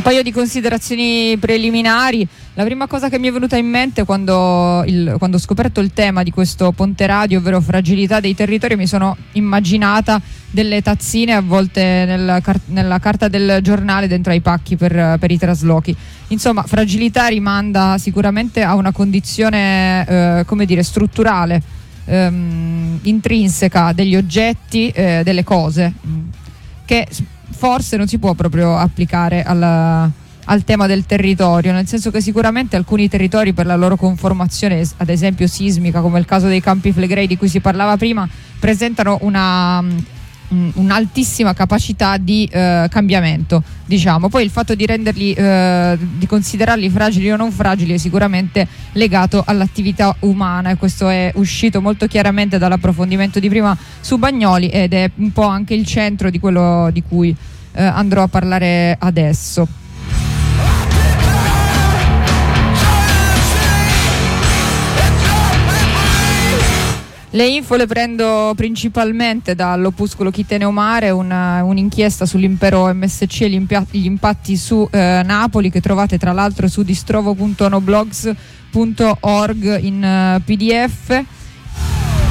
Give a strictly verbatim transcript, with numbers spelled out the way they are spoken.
paio di considerazioni preliminari. La prima cosa che mi è venuta in mente quando, il, quando ho scoperto il tema di questo ponte radio, ovvero fragilità dei territori, mi sono immaginata delle tazzine avvolte nel, nella carta del giornale dentro ai pacchi per, per i traslochi. Insomma, fragilità rimanda sicuramente a una condizione eh, come dire strutturale, ehm, intrinseca degli oggetti, eh, delle cose, che forse non si può proprio applicare alla, al tema del territorio, nel senso che sicuramente alcuni territori, per la loro conformazione ad esempio sismica, come il caso dei Campi Flegrei di cui si parlava prima, presentano una un'altissima capacità di eh, cambiamento, diciamo. Poi il fatto di renderli eh, di considerarli fragili o non fragili è sicuramente legato all'attività umana, e questo è uscito molto chiaramente dall'approfondimento di prima su Bagnoli, ed è un po' anche il centro di quello di cui eh, andrò a parlare adesso. Le info le prendo principalmente dall'opuscolo Chi te ne umare, una, un'inchiesta sull'impero M S C e gli, impia- gli impatti su eh, Napoli, che trovate tra l'altro su distrovo punto noblogs punto org in uh, P D F.